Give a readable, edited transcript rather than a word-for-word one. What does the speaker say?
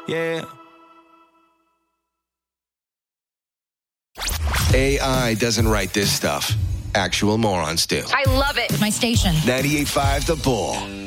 Yeah. AI doesn't write this stuff. Actual morons do. I love it. My station. 98.5 The Bull.